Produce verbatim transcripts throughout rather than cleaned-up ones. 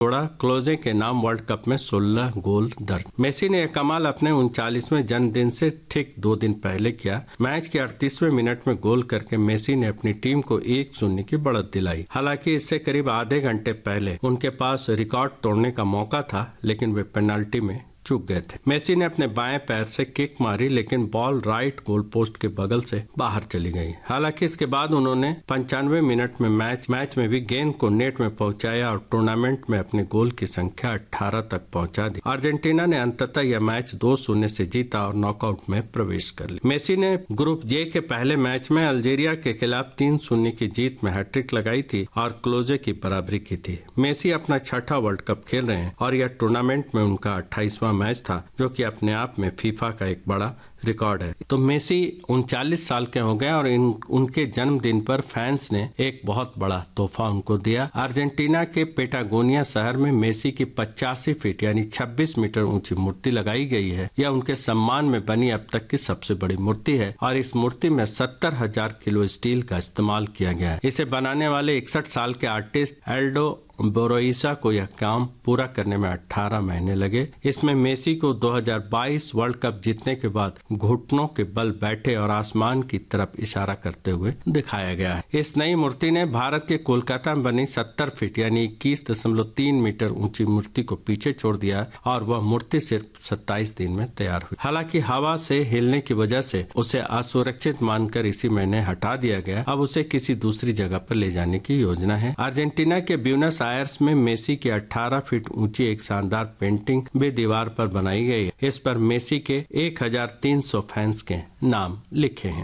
जोड़ा, क्लोजे के नाम वर्ल्ड कप में सोलह गोल दर्ज। मेसी ने यह कमाल अपने उनचालीसवें जन्मदिन से ठीक दो दिन पहले किया। मैच के अड़तीसवें मिनट में गोल करके मेसी ने अपनी टीम को एक शून्य की बढ़त दिलाई। हालांकि इससे करीब आधे घंटे पहले उनके पास रिकॉर्ड तोड़ने का मौका था, लेकिन वे पेनाल्टी में चूक गए थे। मेसी ने अपने बाएं पैर से किक मारी, लेकिन बॉल राइट गोल पोस्ट के बगल से बाहर चली गई। हालांकि इसके बाद उन्होंने पंचानवे मिनट में मैच मैच में भी गेंद को नेट में पहुंचाया और टूर्नामेंट में अपने गोल की संख्या अठारह तक पहुंचा दी। अर्जेंटीना ने अंततः यह मैच दो शून्य से जीता और नॉकआउट में प्रवेश कर लिया। मेसी ने ग्रुप जे के पहले मैच में अल्जीरिया के खिलाफ तीन शून्य की जीत में हैट्रिक लगाई थी और क्लोजे की बराबरी की थी। मेसी अपना छठा वर्ल्ड कप खेल रहे हैं और यह टूर्नामेंट में उनका अट्ठाईसवां मैच था, जो कि अपने आप में फीफा का एक बड़ा रिकॉर्ड है। तो मेसी उनचालीस साल के हो गए और इन उनके जन्मदिन पर फैंस ने एक बहुत बड़ा तोहफा उनको दिया। अर्जेंटीना के पेटागोनिया शहर में मेसी की पचासी फीट यानी छब्बीस मीटर ऊंची मूर्ति लगाई गई है। यह उनके सम्मान में बनी अब तक की सबसे बड़ी मूर्ति है और इस मूर्ति में सत्तर हजार किलो स्टील का इस्तेमाल किया गया है। इसे बनाने वाले इकसठ साल के आर्टिस्ट एल्डो बोरोइसा को यह काम पूरा करने में अठारह महीने लगे। इसमें मेसी को दो हज़ार बाईस वर्ल्ड कप जीतने के बाद घुटनों के बल बैठे और आसमान की तरफ इशारा करते हुए दिखाया गया है। इस नई मूर्ति ने भारत के कोलकाता में बनी सत्तर फीट यानी इक्कीस दशमलव तीन मीटर ऊंची मूर्ति को पीछे छोड़ दिया और वह मूर्ति सिर्फ सत्ताईस दिन में तैयार हुई। हालांकि हवा से हिलने की वजह से उसे असुरक्षित मानकर इसी महीने हटा दिया गया। अब उसे किसी दूसरी जगह पर ले जाने की योजना है। अर्जेंटीना के ब्यूनस आयर्स में मेसी की अठारह फीट ऊंची एक शानदार पेंटिंग भी दीवार पर बनाई गई है। इस पर मेसी के एक हज़ार तीन सौ फैंस के नाम लिखे हैं।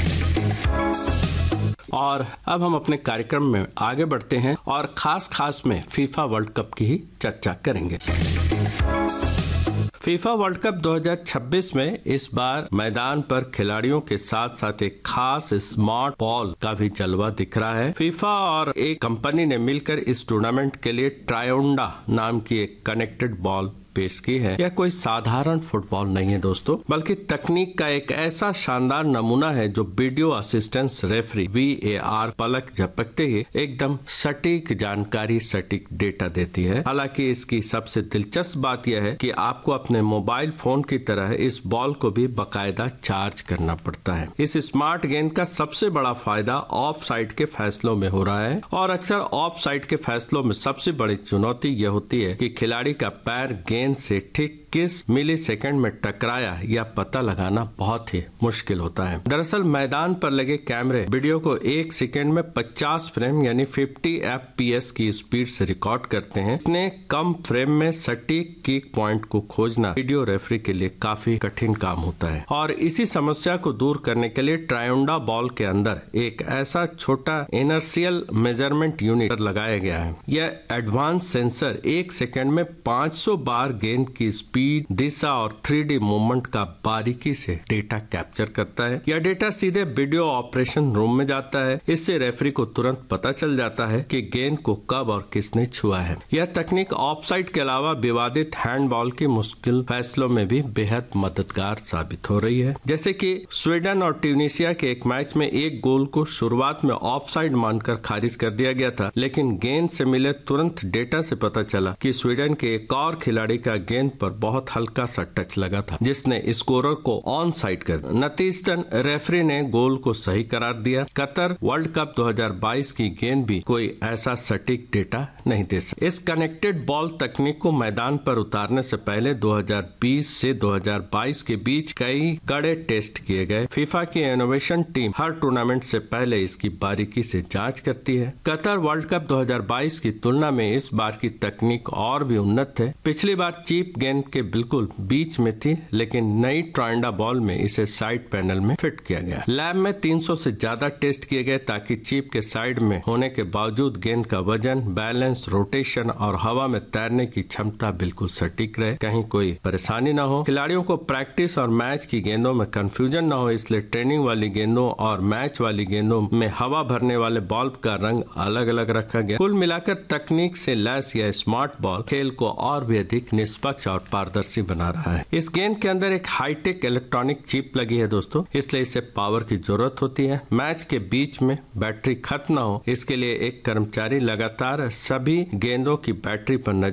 और अब हम अपने कार्यक्रम में आगे बढ़ते हैं और खास खास में फीफा वर्ल्ड कप की ही चर्चा करेंगे। फीफा वर्ल्ड कप दो हज़ार छब्बीस में इस बार मैदान पर खिलाड़ियों के साथ साथ एक खास स्मार्ट बॉल का भी जलवा दिख रहा है। फीफा और एक कंपनी ने मिलकर इस टूर्नामेंट के लिए ट्रायोंडा नाम की एक कनेक्टेड बॉल पेश की है। यह कोई साधारण फुटबॉल नहीं है दोस्तों, बल्कि तकनीक का एक ऐसा शानदार नमूना है जो video assistance referee V A R पलक झपकते ही एकदम सटीक जानकारी, सटीक डेटा देती है। हालांकि इसकी सबसे दिलचस्प बात यह है कि आपको अपने मोबाइल फोन की तरह इस बॉल को भी बाकायदा चार्ज करना पड़ता है। इस स्मार्ट गेंद का सबसे बड़ा फायदा ऑफ साइड के फैसलों में हो रहा है और अक्सर ऑफ साइड के फैसलों में सबसे बड़ी चुनौती यह होती है कि खिलाड़ी का पैर गेंद से ठीक किस मिली सेकेंड में टकराया यह पता लगाना बहुत ही मुश्किल होता है। दरअसल मैदान पर लगे कैमरे वीडियो को एक सेकेंड में पचास फ्रेम यानी पचास एफ पी एस की स्पीड से रिकॉर्ड करते हैं। इतने कम फ्रेम में सटीक किक पॉइंट को खोजना वीडियो रेफरी के लिए काफी कठिन काम होता है और इसी समस्या को दूर करने के लिए ट्रायोंडा बॉल के अंदर एक ऐसा छोटा इनर्शियल मेजरमेंट यूनिट लगाया गया है। यह एडवांस सेंसर एक सेकेंड में पाँच सौ बार गेंद की स्पीड, दिशा और थ्री डी मूवमेंट का बारीकी से डेटा कैप्चर करता है। यह डेटा सीधे वीडियो ऑपरेशन रूम में जाता है। इससे रेफरी को तुरंत पता चल जाता है कि गेंद को कब और किसने छुआ है। यह तकनीक ऑफसाइड के अलावा विवादित हैंडबॉल की मुश्किल फैसलों में भी बेहद मददगार साबित हो रही है। जैसे कि स्वीडन और ट्यूनीशिया के एक मैच में एक गोल को शुरुआत में ऑफसाइड मानकर खारिज कर दिया गया था, लेकिन गेंद से मिले तुरंत डेटा से पता चला कि स्वीडन के एक और खिलाड़ी का गेंद पर बहुत हल्का सा टच लगा था, जिसने स्कोरर को ऑन साइड कर दिया। नतीजतन रेफरी ने गोल को सही करार दिया। कतर वर्ल्ड कप दो हज़ार बाईस की गेंद भी कोई ऐसा सटीक डेटा नहीं दे सकती। इस कनेक्टेड बॉल तकनीक को मैदान पर उतारने से पहले दो हज़ार बीस से दो हज़ार बाईस के बीच कई कड़े टेस्ट किए गए। फीफा की इनोवेशन टीम हर टूर्नामेंट से पहले इसकी बारीकी से जांच करती है। कतर वर्ल्ड कप दो हज़ार बाईस की तुलना में इस बार की तकनीक और भी उन्नत है। पिछली बार चीप गेंद के बिल्कुल बीच में थी, लेकिन नई ट्रायोंडा बॉल में इसे साइड पैनल में फिट किया गया। लैब में तीन सौ से ज्यादा टेस्ट किए गए ताकि चिप के साइड में होने के बावजूद गेंद का वजन, बैलेंस, रोटेशन और हवा में तैरने की क्षमता बिल्कुल सटीक रहे, कहीं कोई परेशानी न हो। खिलाड़ियों को प्रैक्टिस और मैच की गेंदों में कंफ्यूजन न हो, इसलिए ट्रेनिंग वाली गेंदों और मैच वाली गेंदों में हवा भरने वाले बल्ब का रंग अलग अलग रखा गया। कुल मिलाकर तकनीक से लैस यह स्मार्ट बॉल खेल को और भी अधिक निष्पक्ष और पारदर्शी बना रहा है। इस गेंद के अंदर एक हाईटेक इलेक्ट्रॉनिक चिप लगी है दोस्तों, इसलिए इसे पावर की जरूरत होती है। मैच के बीच में बैटरी खत्म न हो, इसके लिए एक कर्मचारी लगातार सभी गेंदों की बैटरी पर